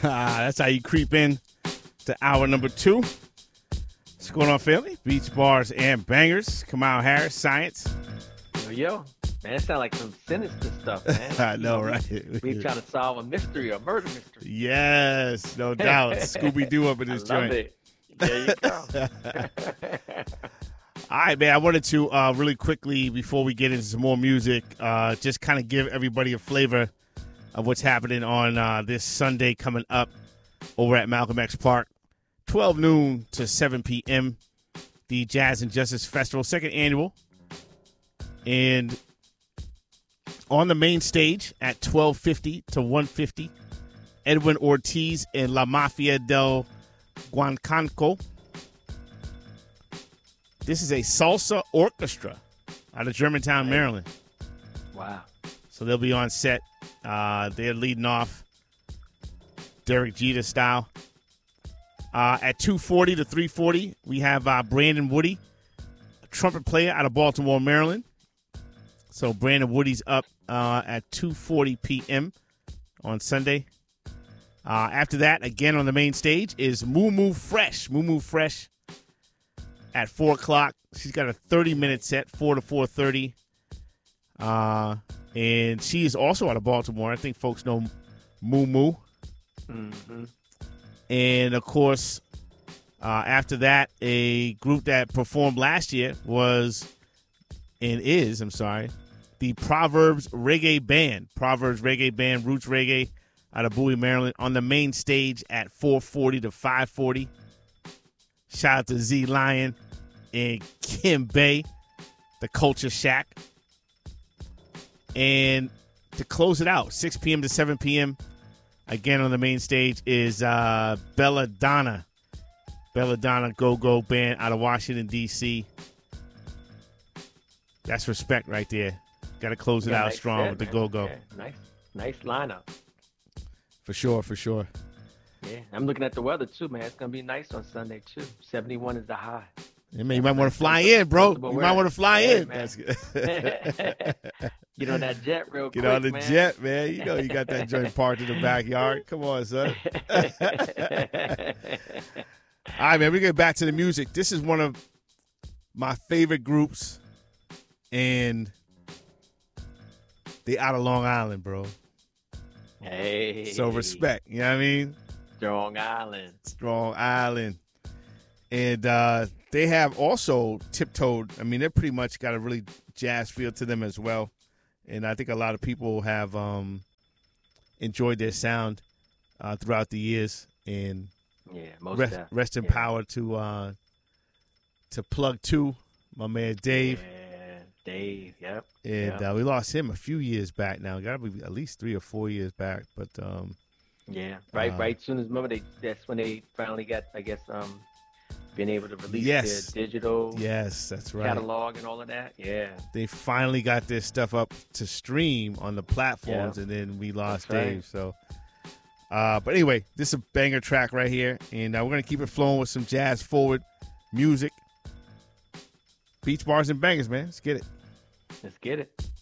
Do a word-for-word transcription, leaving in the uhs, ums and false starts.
That's how you creep in to hour number two. What's going on, family? Beach bars and bangers. Kamau Harris, Science. Yo, yo. Man, it sounds like some sinister stuff, man. I know, you know, right? We, we trying to solve a mystery, a murder mystery. Yes, no doubt. Scooby-Doo up in this I love joint. It. There you go. All right, man, I wanted to uh, really quickly, before we get into some more music, uh, just kind of give everybody a flavor of what's happening on uh, this Sunday coming up over at Malcolm X Park, twelve noon to seven p.m., the Jazz and Justice Festival, second annual. And on the main stage at twelve fifty to one fifty, Edwin Ortiz and La Mafia del Guancanco. This is a salsa orchestra out of Germantown, Maryland. Wow. So they'll be on set. Uh, they're leading off Derek Jeter style. Uh, at two forty to three forty, we have uh, Brandon Woody, a trumpet player out of Baltimore, Maryland. So Brandon Woody's up uh, at two forty p.m. on Sunday. Uh, after that, again on the main stage, is Moo Moo Fresh. Moo Moo Fresh at four o'clock. She's got a thirty-minute set, four to four thirty. Uh, and she is also out of Baltimore. I think folks know Moo Moo. Mm-hmm. And, of course, uh, after that, a group that performed last year was, and is, I'm sorry, the Proverbs Reggae Band. Proverbs Reggae Band, Roots Reggae, out of Bowie, Maryland, on the main stage at four forty to five forty. Shout out to Z Lion and Kim Bay, the Culture Shack. And to close it out, six p.m. to seven p.m., again on the main stage is uh, Belladonna. Belladonna Go-Go Band out of Washington, D C That's respect right there. Got to close it Yeah, out nice strong set, with the man. Go-Go. Yeah, nice, nice lineup. For sure, for sure. Yeah, I'm looking at the weather too, man. It's gonna be nice on Sunday too. seventy-one is the high. I mean, you might want to fly in, bro. You might want to fly Yeah, in. man. That's good. Get on that jet real Get quick, on the man. jet, man. You know you got that joint parked in the backyard. Come on, son. All right, man, we get back to the music. This is one of my favorite groups, and they out of Long Island, bro. Hey. So respect. You know what I mean? Strong Island. Strong Island. And uh, they have also tiptoed. I mean, they're pretty much got a really jazz feel to them as well. And I think a lot of people have um, enjoyed their sound uh, throughout the years. And Yeah, most rest, definitely. rest in Yeah. power to uh, to Plug Two, my man Dave. Yeah, Dave. Yep. And yep. uh, we lost him a few years back now. Got to be at least three or four years back. But um, yeah, right. uh, right. Soon as remember they that's when they finally got, I guess, um, being able to release Yes. their digital yes, that's right. catalog and all of that. Yeah. They finally got their stuff up to stream on the platforms, Yeah. and then we lost That's right. Dave. So, uh, but anyway, this is a banger track right here, and uh, we're gonna keep it flowing with some jazz forward music. Beach bars and bangers, man. Let's get it. Let's get it.